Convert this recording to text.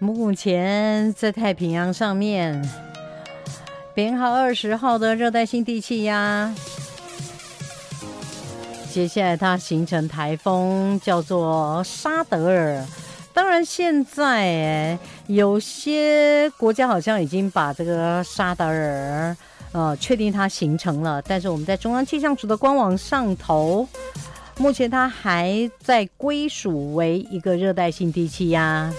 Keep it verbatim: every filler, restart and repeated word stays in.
目前在太平洋上面，编号二十号的热带性低气压，接下来它形成台风，叫做沙德尔。当然，现在有些国家好像已经把这个沙德尔呃确定它形成了，但是我们在中央气象署的官网上头，目前它还在归属为一个热带性低气压。